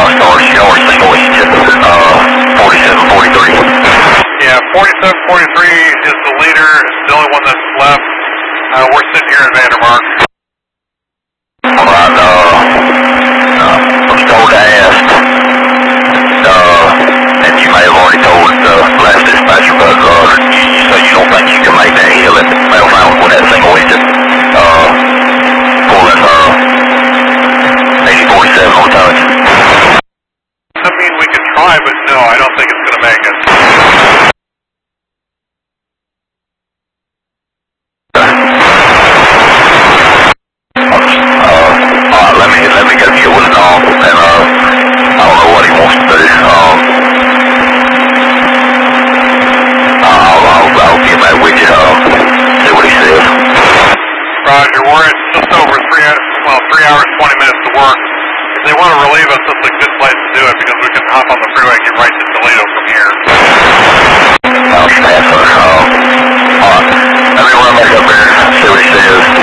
stars, showers, single engine, 4743. Yeah, 4743 is the leader. It's the only one that's left. We're sitting here in Vandermark. Alright, I was told to ask, and you may have already told the last dispatcher, but you say you don't think you can make that hill at Metal Mountain with that single engine, pulling 8047 on touch. I mean, we could try, but no, I don't think it's going to make it. Let me go get with Dom, and I don't know what he wants to do. I'll get back with you, see what he says. Roger, we're at just over 3 hours, 20 minutes to work. If they want to relieve us, this is a good place to do it because we can hop on the freeway and get right to Toledo from here. I'll stand for it. Alright, let me run back up there, see what he says.